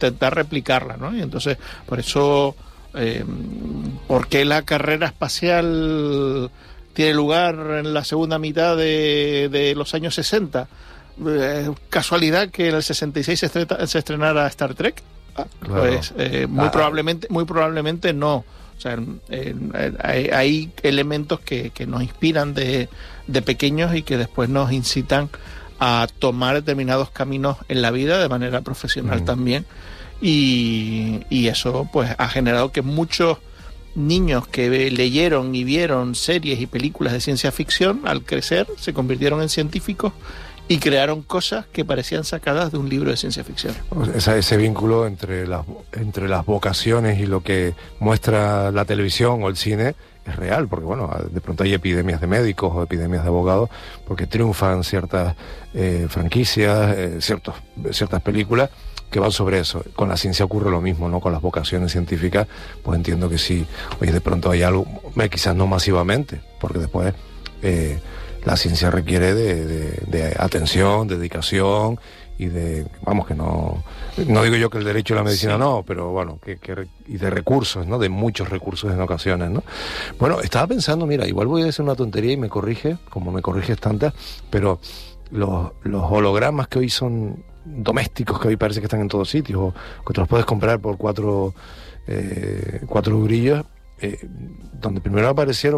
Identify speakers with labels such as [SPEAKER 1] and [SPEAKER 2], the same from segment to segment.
[SPEAKER 1] intentar replicarla, ¿no? Y entonces, por eso, ¿por qué la carrera espacial tiene lugar en la segunda mitad de los años 60? ¿Casualidad que en el 66 se estrenara Star Trek?
[SPEAKER 2] Claro.
[SPEAKER 1] Pues muy probablemente no. O sea, hay elementos que nos inspiran de pequeños y que después nos incitan a tomar determinados caminos en la vida de manera profesional también. Y eso pues ha generado que muchos niños que leyeron y vieron series y películas de ciencia ficción, al crecer se convirtieron en científicos y crearon cosas que parecían sacadas de un libro de ciencia ficción.
[SPEAKER 2] Ese vínculo entre las vocaciones y lo que muestra la televisión o el cine es real, porque bueno, de pronto hay epidemias de médicos o epidemias de abogados, porque triunfan ciertas franquicias, ciertas películas que van sobre eso. Con la ciencia ocurre lo mismo, ¿no? Con las vocaciones científicas, pues entiendo que sí, oye, de pronto hay algo, quizás no masivamente, porque después la ciencia requiere de atención, dedicación y vamos, que no digo yo que el derecho y la medicina no, pero bueno, y de recursos, ¿no? De muchos recursos en ocasiones, ¿no? Bueno, estaba pensando, mira, igual voy a decir una tontería y me corrige, como me corriges tantas, pero los hologramas que hoy son domésticos, que hoy parece que están en todos sitios, o que te los puedes comprar por 4 eurillos, donde primero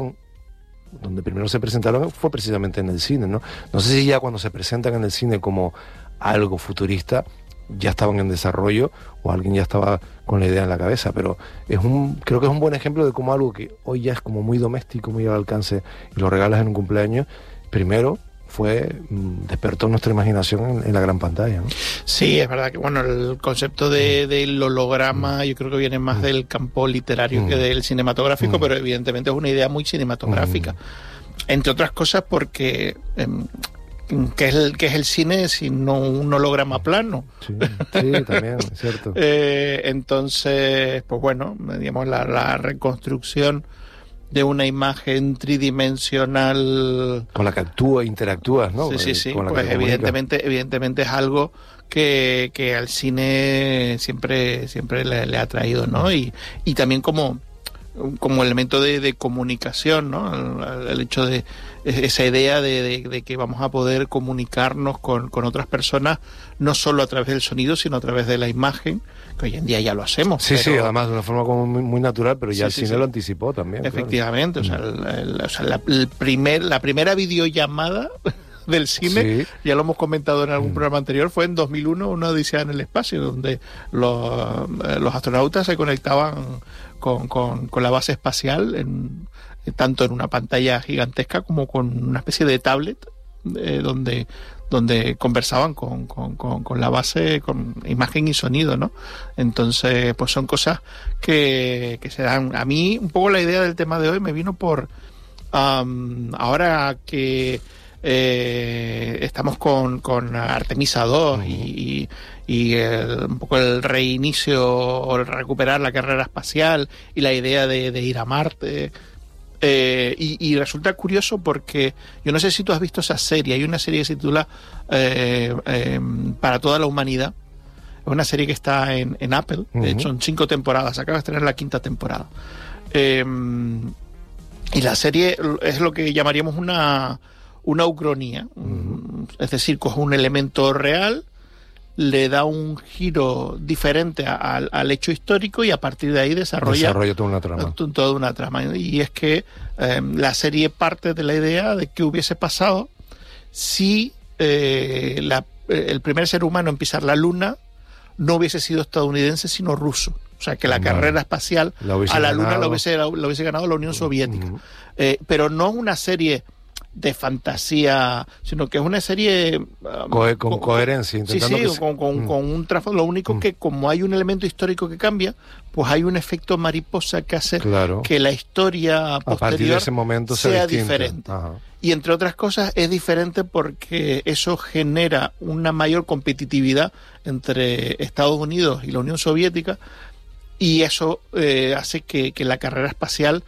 [SPEAKER 2] se presentaron fue precisamente en el cine, ¿no? No sé si ya cuando se presentan en el cine como algo futurista ya estaban en desarrollo o alguien ya estaba con la idea en la cabeza, pero creo que es un buen ejemplo de cómo algo que hoy ya es como muy doméstico, muy al alcance y lo regalas en un cumpleaños, primero despertó nuestra imaginación en la gran pantalla, ¿no?
[SPEAKER 1] Sí, es verdad que bueno, el concepto del holograma yo creo que viene más del campo literario que del cinematográfico, pero evidentemente es una idea muy cinematográfica. Entre otras cosas porque ¿qué es el cine sino un holograma plano?
[SPEAKER 2] Sí, también, es cierto.
[SPEAKER 1] Entonces, pues bueno, digamos, la reconstrucción de una imagen tridimensional
[SPEAKER 2] con la que interactúas, ¿no?
[SPEAKER 1] Sí. Pues evidentemente es algo que al cine siempre le ha traído, ¿no? Y también como elemento de comunicación, ¿no? El hecho de esa idea de que vamos a poder comunicarnos con otras personas no solo a través del sonido, sino a través de la imagen, que hoy en día ya lo hacemos.
[SPEAKER 2] Sí, además de una forma como muy natural, pero ya el cine lo anticipó también.
[SPEAKER 1] Efectivamente, claro. La primera videollamada del cine, ya lo hemos comentado en algún programa anterior, fue en 2001, una odisea en el espacio, donde los astronautas se conectaban con la base espacial, tanto en una pantalla gigantesca como con una especie de tablet, donde conversaban con la base, con imagen y sonido, ¿no? Entonces, pues son cosas que se dan. A mí, un poco la idea del tema de hoy me vino por ahora que estamos con Artemisa 2 y un poco el reinicio o el recuperar la carrera espacial y la idea de ir a Marte. Y resulta curioso porque yo no sé si tú has visto esa serie. Hay una serie que se titula Para toda la humanidad. Es una serie que está en Apple. De hecho, son 5 temporadas. Acaba de estrenar la 5ª temporada. Y la serie es lo que llamaríamos una ucronía. Es decir, coge un elemento real, le da un giro diferente al hecho histórico y a partir de ahí desarrolla toda una trama. Y es que la serie parte de la idea de qué hubiese pasado si el primer ser humano en pisar la Luna no hubiese sido estadounidense sino ruso. O sea, que la carrera espacial a la Luna lo hubiese ganado la Unión Soviética. Pero no una serie de fantasía, sino que es una serie
[SPEAKER 2] con coherencia,
[SPEAKER 1] con un trasfondo. Lo único que como hay un elemento histórico que cambia, pues hay un efecto mariposa que hace que la historia posterior
[SPEAKER 2] a partir de ese momento
[SPEAKER 1] sea diferente. Y entre otras cosas es diferente porque eso genera una mayor competitividad entre Estados Unidos y la Unión Soviética, y eso hace que la carrera espacial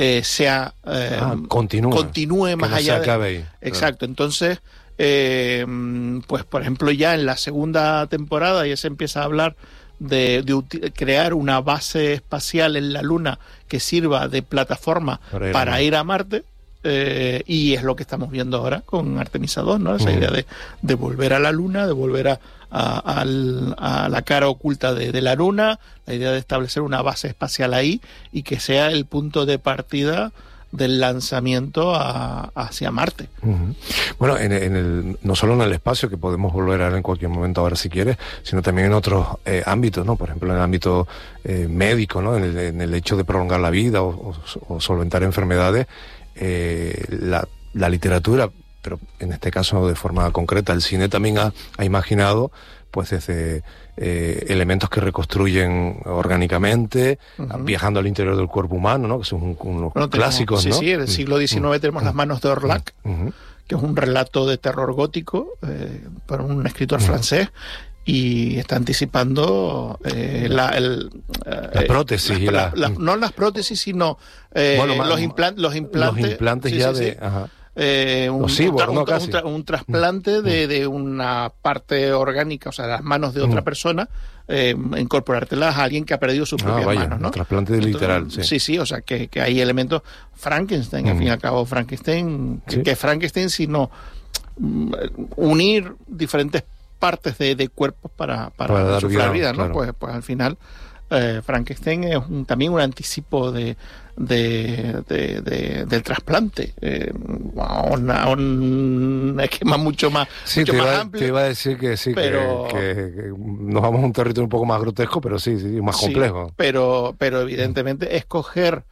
[SPEAKER 1] continúe más allá de... Exacto. Entonces, pues por ejemplo, ya en la segunda temporada ya se empieza a hablar crear una base espacial en la Luna que sirva de plataforma para ir a Marte. Y es lo que estamos viendo ahora con Artemisa 2, ¿no? Esa idea de volver a la Luna, de volver a la cara oculta de la Luna, la idea de establecer una base espacial ahí y que sea el punto de partida del lanzamiento hacia Marte.
[SPEAKER 2] Bueno, no solo en el espacio, que podemos volver a ver en cualquier momento ahora si quieres, sino también en otros ámbitos, ¿no? Por ejemplo, en el ámbito médico, ¿no? En el hecho de prolongar la vida o solventar enfermedades. La literatura, pero en este caso de forma concreta, el cine también ha imaginado pues desde elementos que reconstruyen orgánicamente, viajando al interior del cuerpo humano, ¿no? Que son unos clásicos, ¿no?
[SPEAKER 1] Sí, en el siglo XIX tenemos Las manos de Orlac, que es un relato de terror gótico por un escritor francés, y está anticipando
[SPEAKER 2] las prótesis
[SPEAKER 1] no las prótesis, sino los implantes
[SPEAKER 2] ya
[SPEAKER 1] sí.
[SPEAKER 2] de... Ajá.
[SPEAKER 1] Un trasplante de una parte orgánica, o sea, las manos de otra persona, incorporártelas a alguien que ha perdido sus propias manos, ¿no?
[SPEAKER 2] Un trasplante literal,
[SPEAKER 1] sí, o sea, que hay elementos Frankenstein, al fin y al cabo, Frankenstein, que Frankenstein, sino unir diferentes partes de cuerpos para dar vida, ¿no? Claro. Pues al final Frankenstein es también un anticipo del trasplante, a un esquema mucho más amplio.
[SPEAKER 2] Te iba a decir que sí, pero... que nos vamos a un territorio un poco más grotesco, pero sí, más complejo.
[SPEAKER 1] Pero evidentemente escoger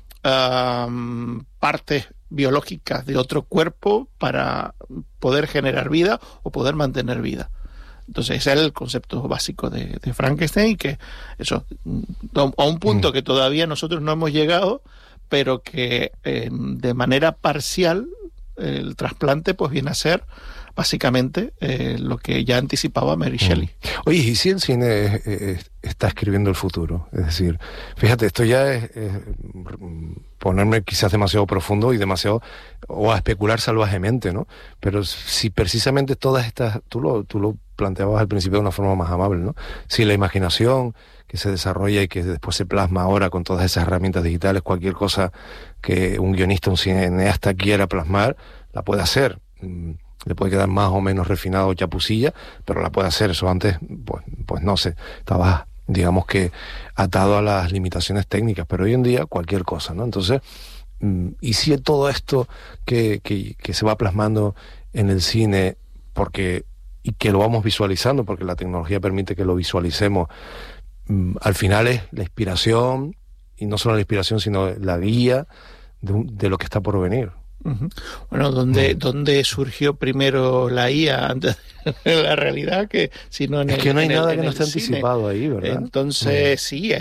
[SPEAKER 1] partes biológicas de otro cuerpo para poder generar vida o poder mantener vida. Entonces ese es el concepto básico de Frankenstein, y que eso, a un punto que todavía nosotros no hemos llegado, pero que de manera parcial el trasplante pues viene a ser básicamente lo que ya anticipaba Mary Shelley.
[SPEAKER 2] Oye, ¿y si el cine está escribiendo el futuro? Es decir, fíjate, esto ya es ponerme quizás demasiado profundo y demasiado, o a especular salvajemente, ¿no? Pero si precisamente todas estas, tú lo planteabas al principio de una forma más amable, ¿no? Si la imaginación que se desarrolla y que después se plasma ahora con todas esas herramientas digitales, cualquier cosa que un guionista, un cineasta quiera plasmar, la puede hacer. Le puede quedar más o menos refinado o chapucilla, pero la puede hacer. Eso antes, pues no sé, estaba, digamos que, atado a las limitaciones técnicas, pero hoy en día cualquier cosa, ¿no? Entonces, y si todo esto que se va plasmando en el cine, y que lo vamos visualizando, porque la tecnología permite que lo visualicemos, al final es la inspiración, y no solo la inspiración, sino la guía de lo que está por venir.
[SPEAKER 1] Bueno, ¿dónde surgió primero la IA antes de la realidad? Que si no
[SPEAKER 2] es que no hay nada que no esté anticipado ahí, ¿verdad?
[SPEAKER 1] Entonces sí,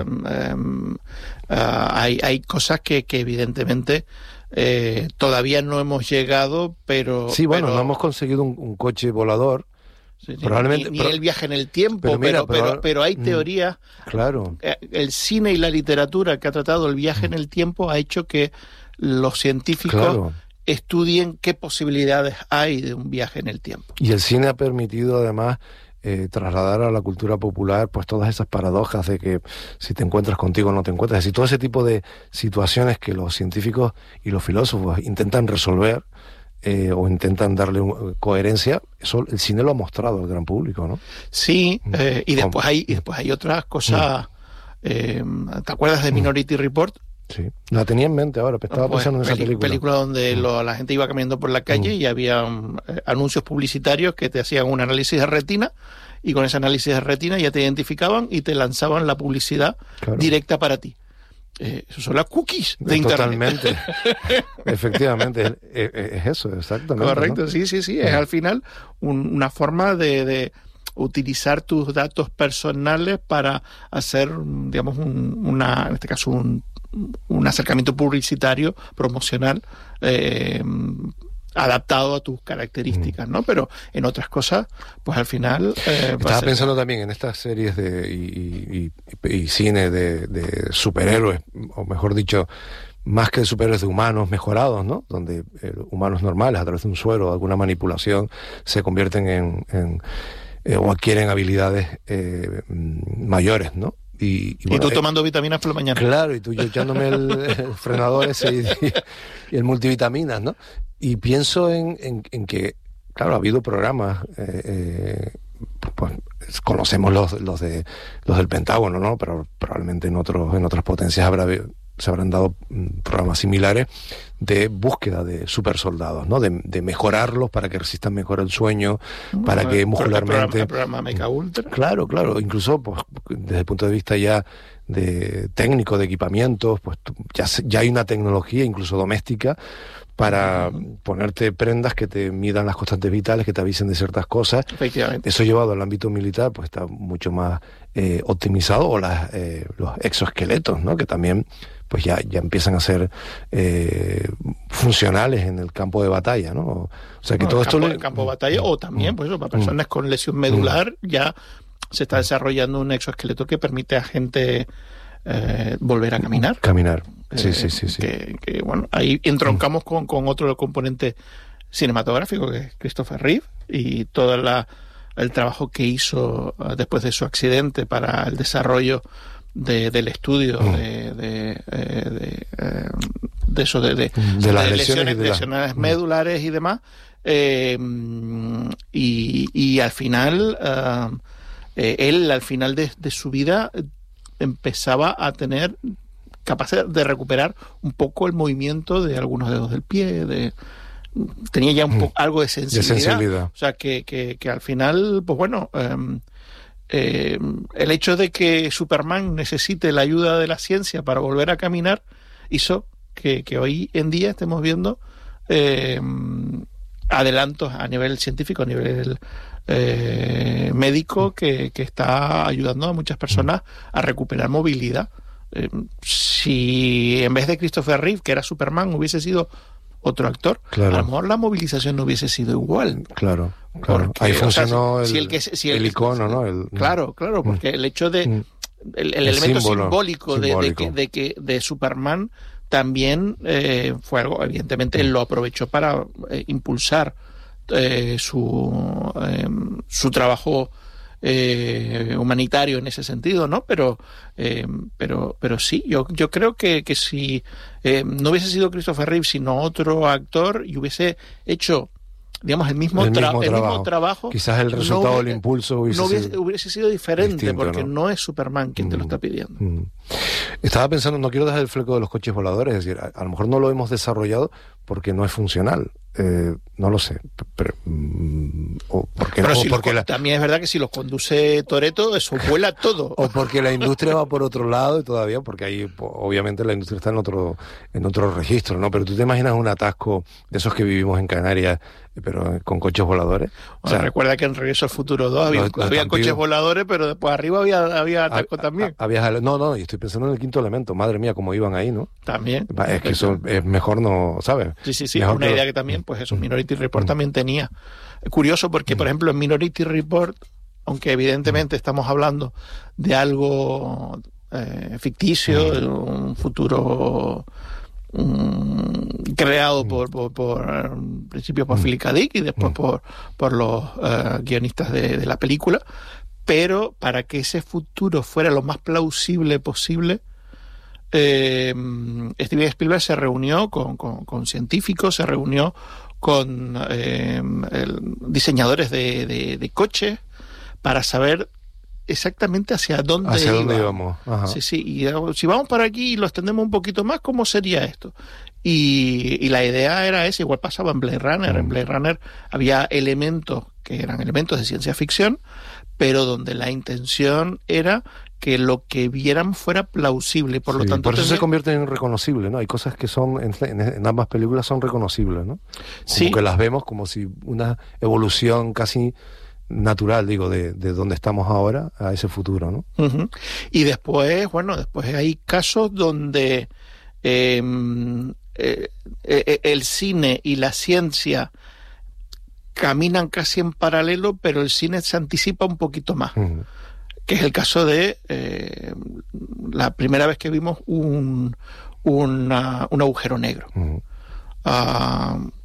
[SPEAKER 1] hay cosas que evidentemente todavía no hemos llegado, pero...
[SPEAKER 2] Sí, bueno, no hemos conseguido un coche volador.
[SPEAKER 1] Sí, probablemente, ni el viaje en el tiempo, pero hay teorías.
[SPEAKER 2] Claro.
[SPEAKER 1] El cine y la literatura que ha tratado el viaje en el tiempo ha hecho que los científicos estudien qué posibilidades hay de un viaje en el tiempo.
[SPEAKER 2] Y el cine ha permitido además trasladar a la cultura popular pues todas esas paradojas de que si te encuentras contigo o no te encuentras, es decir, todo ese tipo de situaciones que los científicos y los filósofos intentan resolver o intentan darle coherencia. Eso el cine lo ha mostrado al gran público, ¿no?
[SPEAKER 1] Sí, y después hay otras cosas. ¿Te acuerdas de Minority Report?
[SPEAKER 2] Sí, la tenía en mente ahora, pero estaba pensando en esa película donde
[SPEAKER 1] la gente iba caminando por la calle y había anuncios publicitarios que te hacían un análisis de retina, y con ese análisis de retina ya te identificaban y te lanzaban la publicidad directa para ti. Eso son las cookies de Internet.
[SPEAKER 2] Totalmente. Efectivamente, es eso, exactamente.
[SPEAKER 1] Correcto, ¿no? Sí. Es al final una forma de utilizar tus datos personales para hacer, digamos, en este caso, un acercamiento publicitario, promocional, adaptado a tus características, ¿no? Pero en otras cosas, pues al final...
[SPEAKER 2] Estaba pensando también en estas series y cine de superhéroes, o mejor dicho, más que de superhéroes, de humanos mejorados, ¿no? Donde humanos normales, a través de un suero o alguna manipulación, se convierten o adquieren habilidades mayores, ¿no?
[SPEAKER 1] Y tú tomando vitaminas por la mañana.
[SPEAKER 2] Claro, y tú yo echándome el frenador ese y el multivitaminas, ¿no? Y pienso en que, claro, ha habido programas, pues conocemos los del Pentágono, ¿no? Pero probablemente en otras potencias se habrán dado programas similares de búsqueda de supersoldados, ¿no? De mejorarlos para que resistan mejor el sueño, para que muscularmente...
[SPEAKER 1] El programa Mecha Ultra.
[SPEAKER 2] Claro, incluso pues, desde el punto de vista ya de técnico, de equipamientos, pues ya hay una tecnología incluso doméstica para ponerte prendas que te midan las constantes vitales, que te avisen de ciertas cosas.
[SPEAKER 1] Efectivamente.
[SPEAKER 2] Eso llevado al ámbito militar, pues está mucho más optimizado, o los exoesqueletos, ¿no? Que también pues ya empiezan a ser funcionales en el campo de batalla, ¿no? O sea que todo esto...
[SPEAKER 1] En el campo de batalla, o también, pues eso, para personas con lesión medular, ya se está desarrollando un exoesqueleto que permite a gente volver a caminar.
[SPEAKER 2] Sí.
[SPEAKER 1] Que bueno, ahí entroncamos con otro componente cinematográfico, que es Christopher Reeve, y todo el trabajo que hizo después de su accidente para el desarrollo del estudio de las lesiones medulares y demás, y al final él al final de su vida empezaba a tener capacidad de recuperar un poco el movimiento de algunos dedos del pie, tenía ya un poco algo de sensibilidad. O sea que al final, pues bueno, el hecho de que Superman necesite la ayuda de la ciencia para volver a caminar hizo que hoy en día estemos viendo adelantos a nivel científico, a nivel médico, que está ayudando a muchas personas a recuperar movilidad. Si en vez de Christopher Reeve, que era Superman, hubiese sido otro actor,
[SPEAKER 2] claro,
[SPEAKER 1] a lo mejor la movilización no hubiese sido igual.
[SPEAKER 2] Claro. Ahí funcionó el icono, ¿no?
[SPEAKER 1] Claro, porque el hecho de el elemento simbólico de Superman también fue algo, evidentemente él lo aprovechó para impulsar su trabajo humanitario en ese sentido, ¿no? Pero sí, yo creo que si no hubiese sido Christopher Reeve, sino otro actor, y hubiese hecho, digamos, el mismo trabajo,
[SPEAKER 2] quizás el resultado del impulso
[SPEAKER 1] hubiese sido diferente, distinto, porque
[SPEAKER 2] ¿no?
[SPEAKER 1] No es Superman quien te lo está pidiendo.
[SPEAKER 2] Estaba pensando, no quiero dejar el fleco de los coches voladores, es decir, a lo mejor no lo hemos desarrollado porque no es funcional. No lo sé, pero
[SPEAKER 1] también es verdad que si los conduce Toretto, eso vuela todo.
[SPEAKER 2] O porque la industria va por otro lado, y todavía, porque ahí obviamente la industria está en otro registro, ¿no? Pero tú te imaginas un atasco de esos que vivimos en Canarias, pero con coches voladores.
[SPEAKER 1] O sea, recuerda que en Regreso al Futuro 2 había coches voladores, pero después arriba había atasco también.
[SPEAKER 2] No, y estoy pensando en el Quinto Elemento. Madre mía, cómo iban ahí, ¿no?
[SPEAKER 1] También.
[SPEAKER 2] Es que eso es mejor no, ¿sabes?
[SPEAKER 1] Sí, mejor una idea que también, pues eso, Minority Report también tenía. Curioso porque, por ejemplo, en Minority Report, aunque evidentemente estamos hablando de algo ficticio, de un futuro creado por principio por Philip K. Dick y después por los guionistas de la película, pero para que ese futuro fuera lo más plausible posible, Steven Spielberg se reunió con científicos, se reunió con diseñadores de coches para saber exactamente hacia dónde
[SPEAKER 2] íbamos. Ajá.
[SPEAKER 1] Sí, y si vamos para aquí y lo extendemos un poquito más, ¿cómo sería esto? Y la idea era esa, igual pasaba en Blade Runner. En Blade Runner había elementos que eran elementos de ciencia ficción, pero donde la intención era que lo que vieran fuera plausible, por lo tanto...
[SPEAKER 2] Por eso se convierte en reconocible, ¿no? Hay cosas que son, en ambas películas son reconocibles, ¿no? Como que las vemos como si una evolución casi natural, digo, de donde estamos ahora a ese futuro, ¿no?
[SPEAKER 1] Uh-huh. Y después hay casos donde el cine y la ciencia caminan casi en paralelo, pero el cine se anticipa un poquito más. Uh-huh. Que es el caso de la primera vez que vimos un agujero negro. Uh-huh.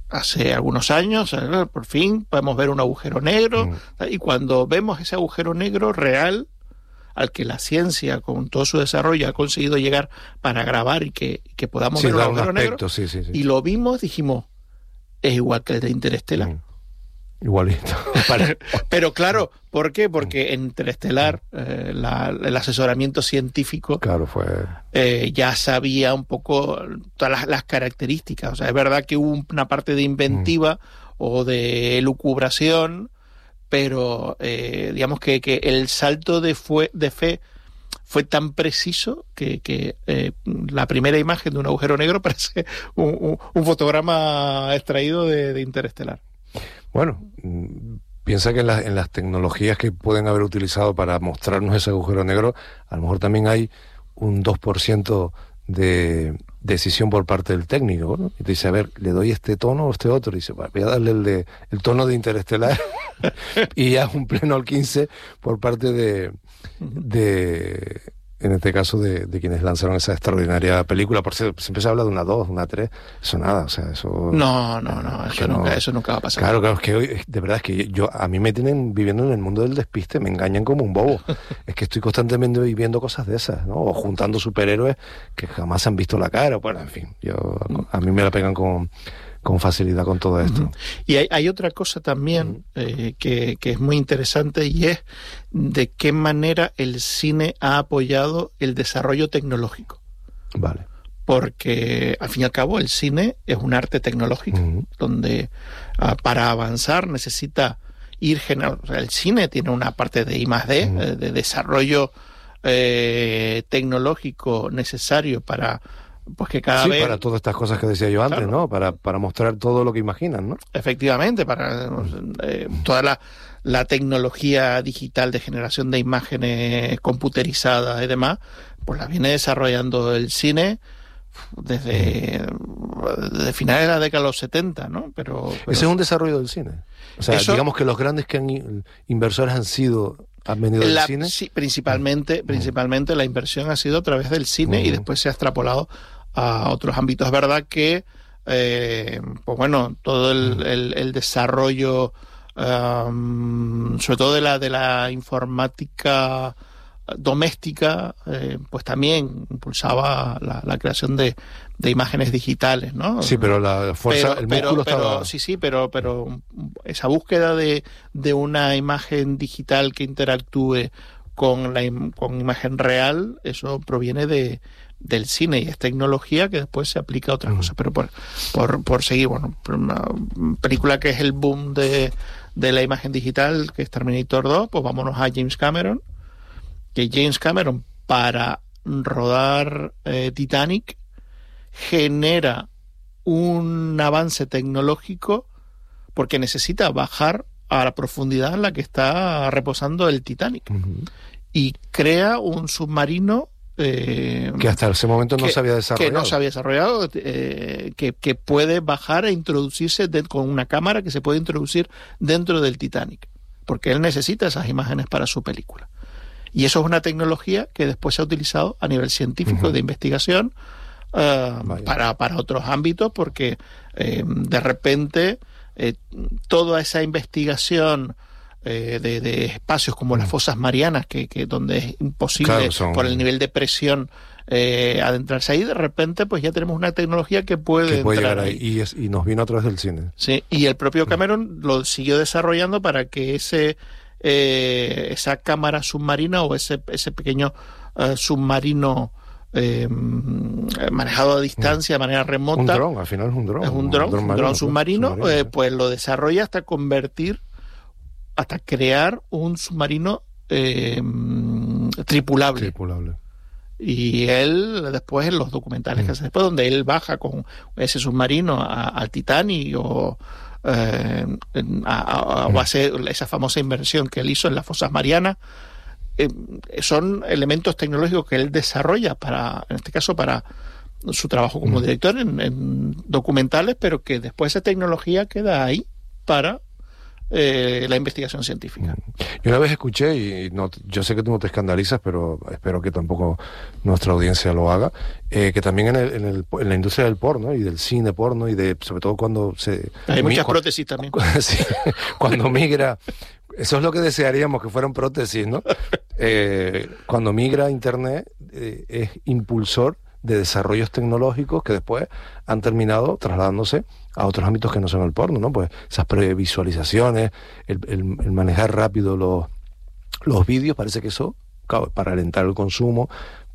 [SPEAKER 1] hace algunos años, por fin podemos ver un agujero negro, y cuando vemos ese agujero negro real, al que la ciencia, con todo su desarrollo, ha conseguido llegar para grabar y que podamos ver un agujero negro,
[SPEAKER 2] sí.
[SPEAKER 1] Y lo vimos, dijimos, es igual que el de Interestelar.
[SPEAKER 2] Igualito.
[SPEAKER 1] Pero claro, ¿por qué? Porque en Interestelar el asesoramiento científico
[SPEAKER 2] fue
[SPEAKER 1] ya sabía un poco todas las características. O sea, es verdad que hubo una parte de inventiva o de elucubración, pero digamos que el salto de fe fue tan preciso que la primera imagen de un agujero negro parece un fotograma extraído de Interestelar.
[SPEAKER 2] Bueno, piensa que en las tecnologías que pueden haber utilizado para mostrarnos ese agujero negro, a lo mejor también hay un 2% de decisión por parte del técnico, ¿no? Y te dice, a ver, ¿le doy este tono o este otro? Y dice, voy a darle el tono de Interestelar y ya un pleno al 15 por parte de en este caso de quienes lanzaron esa extraordinaria película. Por cierto, siempre se habla de una 2, una 3, eso nada, o sea, eso...
[SPEAKER 1] No, eso nunca va a pasar.
[SPEAKER 2] Claro, es que hoy, de verdad, es que a mí me tienen viviendo en el mundo del despiste, me engañan como un bobo. Es que estoy constantemente viviendo cosas de esas, ¿no? O juntando superhéroes que jamás han visto la cara, bueno, en fin, a mí me la pegan con facilidad con todo esto.
[SPEAKER 1] Y hay otra cosa también que es muy interesante, y es de qué manera el cine ha apoyado el desarrollo tecnológico.
[SPEAKER 2] Vale.
[SPEAKER 1] Porque al fin y al cabo el cine es un arte tecnológico, donde para avanzar necesita ir generando. O sea, el cine tiene una parte de I+D, de desarrollo tecnológico necesario para... Pues que cada vez...
[SPEAKER 2] para todas estas cosas que decía yo antes, ¿no? Para mostrar todo lo que imaginan, ¿no?
[SPEAKER 1] Efectivamente, para toda la tecnología digital de generación de imágenes computerizadas y demás, pues la viene desarrollando el cine desde finales de la década de los 70, ¿no? Pero
[SPEAKER 2] ese es un desarrollo del cine. O sea, digamos que los grandes inversores han venido del cine.
[SPEAKER 1] Sí, principalmente la inversión ha sido a través del cine y después se ha extrapolado a otros ámbitos. Es verdad que pues bueno, todo el desarrollo sobre todo de la informática doméstica, pues también impulsaba la creación de imágenes digitales, ¿no?
[SPEAKER 2] Sí, pero la fuerza, el músculo estaba...
[SPEAKER 1] Sí, pero esa búsqueda de una imagen digital que interactúe con imagen real, eso proviene del cine, y es tecnología que después se aplica a otras cosas. Pero por seguir, bueno, una película que es el boom de la imagen digital, que es Terminator 2, pues vámonos a James Cameron, que James Cameron, para rodar Titanic, genera un avance tecnológico porque necesita bajar a la profundidad en la que está reposando el Titanic, y crea un submarino
[SPEAKER 2] que hasta ese momento no se había desarrollado.
[SPEAKER 1] Que no se había desarrollado, que puede bajar e introducirse con una cámara que se puede introducir dentro del Titanic, porque él necesita esas imágenes para su película. Y eso es una tecnología que después se ha utilizado a nivel científico, de investigación, para otros ámbitos, porque de repente toda esa investigación de espacios como las fosas marianas, que donde es imposible, por el nivel de presión, adentrarse ahí, de repente pues ya tenemos una tecnología que puede
[SPEAKER 2] llegar ahí. Y nos vino a través del cine.
[SPEAKER 1] Sí, y el propio Cameron lo siguió desarrollando para que esa cámara submarina o ese pequeño submarino manejado a distancia, de manera remota.
[SPEAKER 2] Un dron, al final es un dron.
[SPEAKER 1] Es un dron submarino, pues lo desarrolla hasta crear un submarino tripulable. Y él después, en los documentales que hace después, donde él baja con ese submarino al Titanic o hace esa famosa inversión que él hizo en las fosas marianas, son elementos tecnológicos que él desarrolla en este caso para su trabajo como director en documentales, pero que después esa tecnología queda ahí para la investigación científica.
[SPEAKER 2] Yo una vez escuché, y no, yo sé que tú no te escandalizas, pero espero que tampoco nuestra audiencia lo haga, que también en la industria del porno y del cine porno, y sobre todo cuando
[SPEAKER 1] hay muchas prótesis también.
[SPEAKER 2] Sí, cuando migra, eso es lo que desearíamos, que fueran prótesis, ¿no? Cuando migra a Internet, es impulsor de desarrollos tecnológicos que después han terminado trasladándose a otros ámbitos que no son el porno, ¿no? Pues esas previsualizaciones, el manejar rápido los vídeos, parece que eso, claro, para alentar el consumo,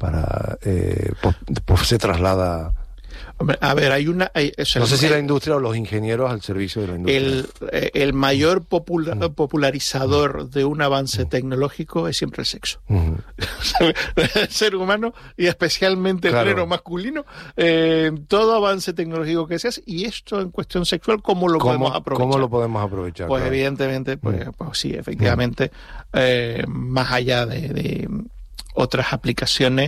[SPEAKER 2] pues se traslada.
[SPEAKER 1] Hombre, a ver,
[SPEAKER 2] no sé si la industria o los ingenieros al servicio de la industria.
[SPEAKER 1] El mayor popularizador de un avance tecnológico es siempre el sexo. El ser humano, y especialmente el género masculino, todo avance tecnológico que seas, y esto en cuestión sexual, ¿cómo lo podemos aprovechar?
[SPEAKER 2] ¿Cómo lo podemos aprovechar?
[SPEAKER 1] Pues claro, evidentemente, pues sí, efectivamente, más allá de otras aplicaciones,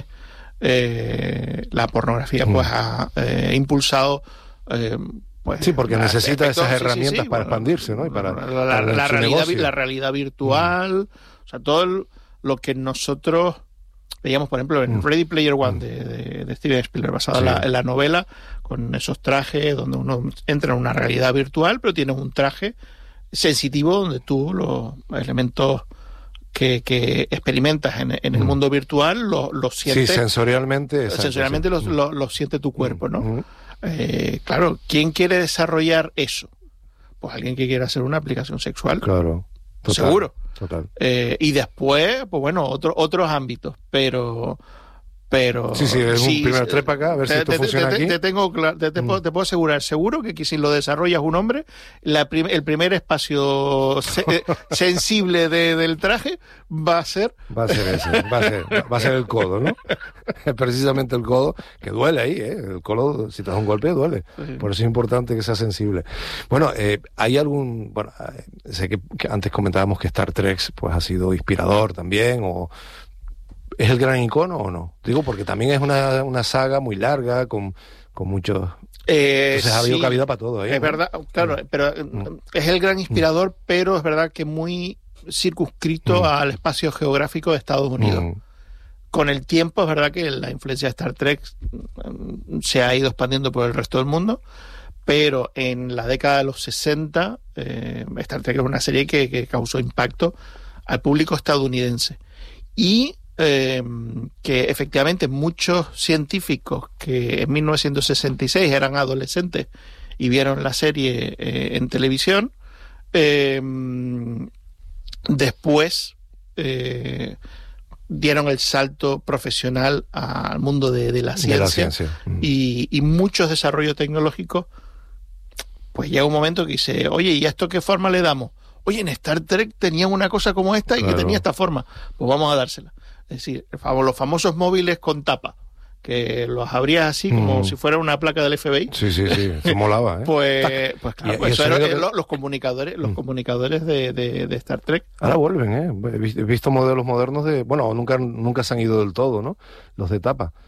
[SPEAKER 1] la pornografía pues ha impulsado pues
[SPEAKER 2] sí, porque necesita esas herramientas para expandirse, ¿no? Y para
[SPEAKER 1] la realidad virtual, o sea, todo lo que nosotros veíamos, por ejemplo, en Ready Player One de Steven Spielberg, basado en la novela, con esos trajes donde uno entra en una realidad virtual, pero tienes un traje sensitivo donde tú los elementos que experimentas en el mundo virtual los sientes.
[SPEAKER 2] Sí, sensorialmente.
[SPEAKER 1] Sensorialmente lo siente tu cuerpo, ¿no? Claro, ¿quién quiere desarrollar eso? Pues alguien que quiera hacer una aplicación sexual.
[SPEAKER 2] Claro. Total,
[SPEAKER 1] seguro.
[SPEAKER 2] Total.
[SPEAKER 1] Y después, pues bueno, otros ámbitos, pero
[SPEAKER 2] sí, es un primer trepa acá, a ver si esto funciona aquí.
[SPEAKER 1] Te puedo asegurar, seguro que si lo desarrollas un hombre, el primer espacio sensible del traje va a ser
[SPEAKER 2] ese, va a ser el codo, ¿no? Precisamente el codo, que duele ahí, el codo, si te das un golpe, duele. Sí. Por eso es importante que sea sensible. Bueno, hay sé que antes comentábamos que Star Trek pues ha sido inspirador también, o ¿es el gran icono o no? Digo, porque también es una saga muy larga, con muchos... Entonces ha habido cabida para todo.
[SPEAKER 1] Es verdad, claro, pero es el gran inspirador, pero es verdad que muy circunscrito al espacio geográfico de Estados Unidos. Con el tiempo es verdad que la influencia de Star Trek se ha ido expandiendo por el resto del mundo, pero en la década de los 60 Star Trek es una serie que causó impacto al público estadounidense. Y que efectivamente muchos científicos que en 1966 eran adolescentes y vieron la serie en televisión, después dieron el salto profesional al mundo de la ciencia. Y muchos desarrollos tecnológicos, pues llega un momento que dice, oye, ¿y a esto qué forma le damos? Oye, en Star Trek tenían una cosa como esta y que tenía esta forma, pues vamos a dársela. Es decir, los famosos móviles con tapa, que los abrías así como si fuera una placa del FBI.
[SPEAKER 2] Sí, se molaba,
[SPEAKER 1] Pues claro, pues eso eran los comunicadores de Star Trek.
[SPEAKER 2] Ahora vuelven, He visto modelos modernos nunca se han ido del todo, ¿no? Los de tapa.